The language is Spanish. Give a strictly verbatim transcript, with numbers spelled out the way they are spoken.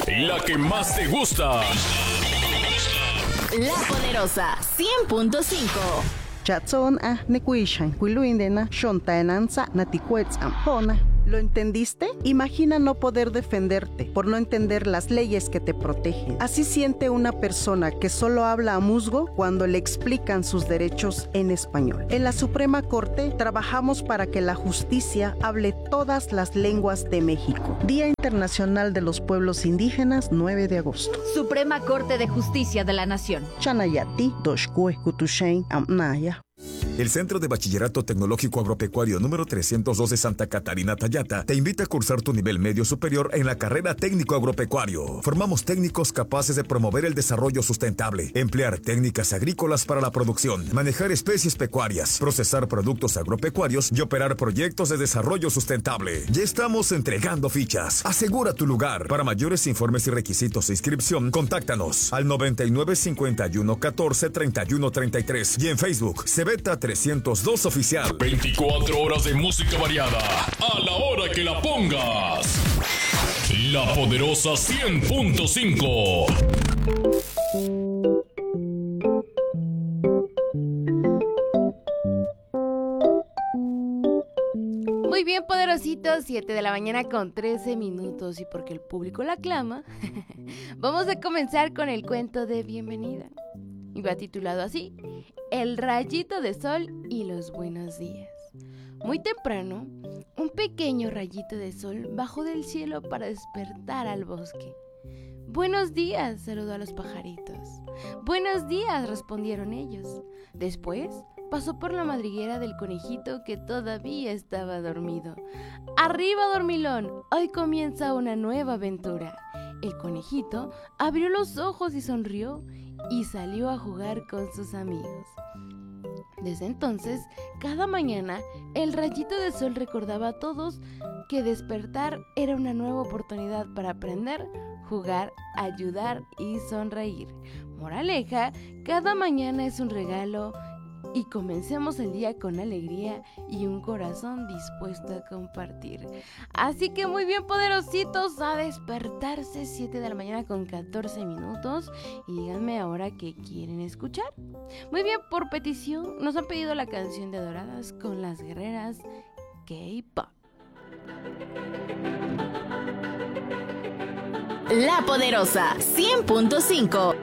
La que más te gusta. La Poderosa cien punto cinco. Chatson a nekuishan, kuiluindena, shontaenanza, naticuetzam, hona. ¿Lo entendiste? Imagina no poder defenderte por no entender las leyes que te protegen. Así siente una persona que solo habla a musgo cuando le explican sus derechos en español. En la Suprema Corte trabajamos para que la justicia hable todas las lenguas de México. Día Internacional de los Pueblos Indígenas, nueve de agosto. Suprema Corte de Justicia de la Nación. Chanayati, Doshkue, Kutushain, Amnaya. El Centro de Bachillerato Tecnológico Agropecuario número trescientos dos de Santa Catarina Tayata te invita a cursar tu nivel medio superior en la carrera técnico agropecuario. Formamos técnicos capaces de promover el desarrollo sustentable, emplear técnicas agrícolas para la producción, manejar especies pecuarias, procesar productos agropecuarios y operar proyectos de desarrollo sustentable. Ya estamos entregando fichas. Asegura tu lugar. Para mayores informes y requisitos de inscripción, contáctanos al noventa y nueve cincuenta y uno catorce treinta y uno treinta y tres y en Facebook Cebeta trescientos dos Oficial. veinticuatro horas de música variada, a la hora que la pongas. La Poderosa cien punto cinco. Muy bien, poderositos, siete de la mañana con trece minutos, y porque el público la aclama, vamos a comenzar con el cuento de bienvenida. Y va titulado así: El rayito de sol y los buenos días. Muy temprano, un pequeño rayito de sol bajó del cielo para despertar al bosque. «Buenos días», saludó a los pajaritos. «Buenos días», respondieron ellos. Después pasó por la madriguera del conejito, que todavía estaba dormido. «Arriba, dormilón, hoy comienza una nueva aventura». El conejito abrió los ojos y sonrió, y salió a jugar con sus amigos. Desde entonces, cada mañana, el rayito de sol recordaba a todos que despertar era una nueva oportunidad para aprender, jugar, ayudar y sonreír. Moraleja, cada mañana es un regalo, y comencemos el día con alegría y un corazón dispuesto a compartir. Así que muy bien, poderositos, a despertarse. Siete de la mañana con catorce minutos. Y díganme ahora qué quieren escuchar. Muy bien, por petición nos han pedido la canción de Adoradas con las guerreras K-pop. La Poderosa cien punto cinco.